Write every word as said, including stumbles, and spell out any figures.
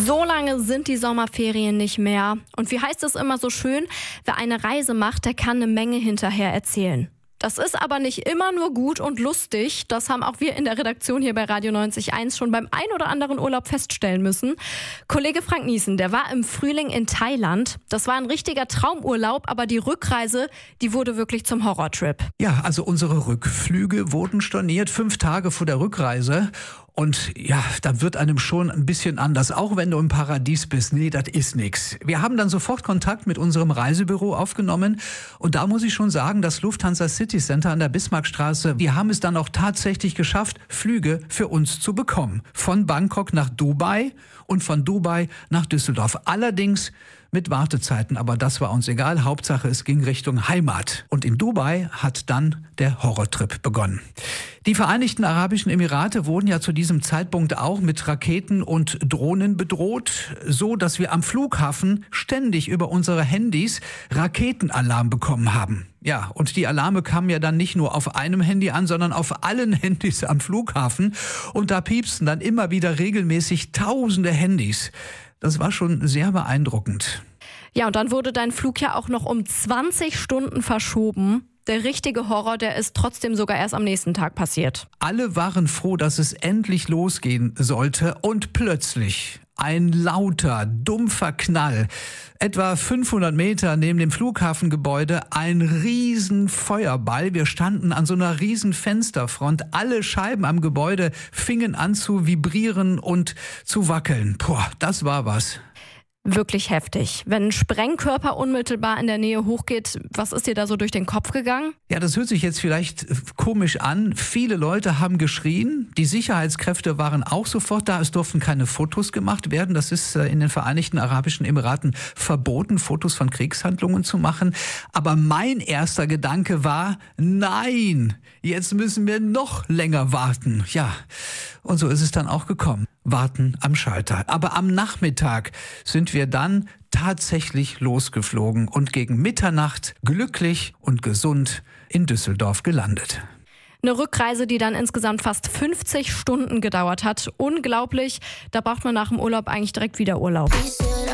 So lange sind die Sommerferien nicht mehr. Und wie heißt es immer so schön, wer eine Reise macht, der kann eine Menge hinterher erzählen. Das ist aber nicht immer nur gut und lustig. Das haben auch wir in der Redaktion hier bei Radio neunzig Komma eins schon beim ein oder anderen Urlaub feststellen müssen. Kollege Frank Niesen, der war im Frühling in Thailand. Das war ein richtiger Traumurlaub, aber die Rückreise, die wurde wirklich zum Horrortrip. Ja, also unsere Rückflüge wurden storniert, fünf Tage vor der Rückreise. Und ja, da wird einem schon ein bisschen anders, auch wenn du im Paradies bist. Nee, das ist nix. Wir haben dann sofort Kontakt mit unserem Reisebüro aufgenommen. Und da muss ich schon sagen, das Lufthansa City Center an der Bismarckstraße, wir haben es dann auch tatsächlich geschafft, Flüge für uns zu bekommen. Von Bangkok nach Dubai und von Dubai nach Düsseldorf. Allerdings mit Wartezeiten, aber das war uns egal. Hauptsache, es ging Richtung Heimat. Und in Dubai hat dann der Horrortrip begonnen. Die Vereinigten Arabischen Emirate wurden ja zu diesem Zeitpunkt auch mit Raketen und Drohnen bedroht, so dass wir am Flughafen ständig über unsere Handys Raketenalarm bekommen haben. Ja, und die Alarme kamen ja dann nicht nur auf einem Handy an, sondern auf allen Handys am Flughafen. Und da piepsten dann immer wieder regelmäßig tausende Handys. Das war schon sehr beeindruckend. Ja, und dann wurde dein Flug ja auch noch um zwanzig Stunden verschoben. Der richtige Horror, der ist trotzdem sogar erst am nächsten Tag passiert. Alle waren froh, dass es endlich losgehen sollte. Und plötzlich ein lauter, dumpfer Knall. Etwa fünfhundert Meter neben dem Flughafengebäude ein riesen Feuerball. Wir standen an so einer riesen Fensterfront. Alle Scheiben am Gebäude fingen an zu vibrieren und zu wackeln. Boah, das war was. Wirklich heftig. Wenn ein Sprengkörper unmittelbar in der Nähe hochgeht, was ist dir da so durch den Kopf gegangen? Ja, das hört sich jetzt vielleicht komisch an. Viele Leute haben geschrien. Die Sicherheitskräfte waren auch sofort da. Es durften keine Fotos gemacht werden. Das ist in den Vereinigten Arabischen Emiraten verboten, Fotos von Kriegshandlungen zu machen. Aber mein erster Gedanke war, nein, jetzt müssen wir noch länger warten. Ja, und so ist es dann auch gekommen. Warten am Schalter. Aber am Nachmittag sind wir dann tatsächlich losgeflogen und gegen Mitternacht glücklich und gesund in Düsseldorf gelandet. Eine Rückreise, die dann insgesamt fast fünfzig Stunden gedauert hat. Unglaublich. Da braucht man nach dem Urlaub eigentlich direkt wieder Urlaub.